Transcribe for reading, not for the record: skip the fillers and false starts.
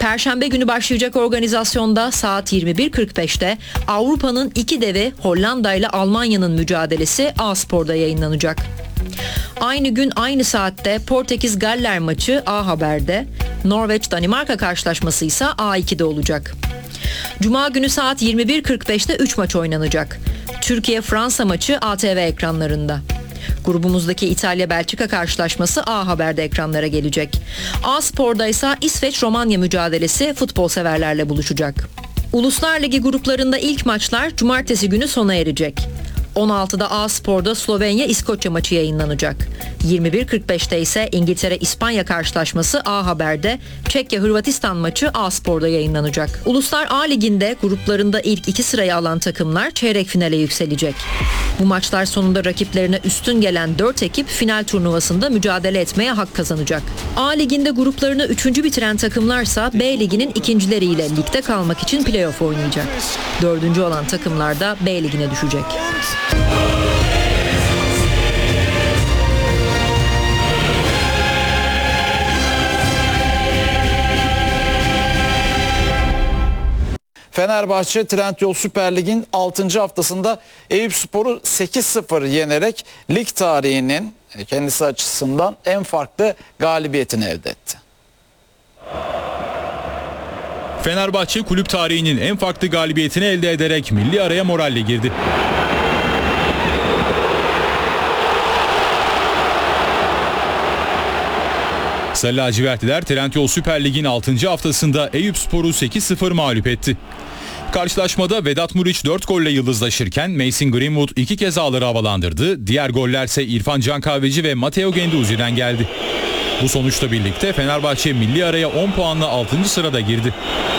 Perşembe günü başlayacak organizasyonda saat 21.45'te Avrupa'nın iki devi Hollanda ile Almanya'nın mücadelesi A Spor'da yayınlanacak. Aynı gün aynı saatte Portekiz Galler maçı A Haber'de, Norveç Danimarka karşılaşması ise A2'de olacak. Cuma günü saat 21.45'te 3 maç oynanacak. Türkiye Fransa maçı ATV ekranlarında. Grubumuzdaki İtalya-Belçika karşılaşması A Haber'de ekranlara gelecek. A Spor'da ise İsveç-Romanya mücadelesi futbol severlerle buluşacak. Uluslar Ligi gruplarında ilk maçlar cumartesi günü sona erecek. 16'da A Spor'da Slovenya-İskoçya maçı yayınlanacak. 21.45'te ise İngiltere-İspanya karşılaşması A Haber'de, Çekya-Hırvatistan maçı A Spor'da yayınlanacak. Uluslar A Ligi'nde gruplarında ilk 2 sırayı alan takımlar çeyrek finale yükselecek. Bu maçlar sonunda rakiplerine üstün gelen 4 ekip final turnuvasında mücadele etmeye hak kazanacak. A Ligi'nde gruplarını 3. bitiren takımlarsa B Ligi'nin ikincileriyle ligde kalmak için playoff oynayacak. 4. olan takımlar da B Ligi'ne düşecek. Fenerbahçe Trendyol Süper Lig'in 6. haftasında Eyüpspor'u 8-0 yenerek lig tarihinin kendisi açısından en farklı galibiyetini elde etti. Fenerbahçe kulüp tarihinin en farklı galibiyetini elde ederek milli araya moralle girdi. Sarı lacivertliler Trendyol Süper Lig'in 6. haftasında Eyüpspor'u 8-0 mağlup etti. Karşılaşmada Vedat Muriç 4 golle yıldızlaşırken Mason Greenwood 2 kez ağları havalandırdı. Diğer gollerse İrfan Can Kahveci ve Matteo Guendouzi'den geldi. Bu sonuçla birlikte Fenerbahçe milli araya 10 puanla 6. sırada girdi.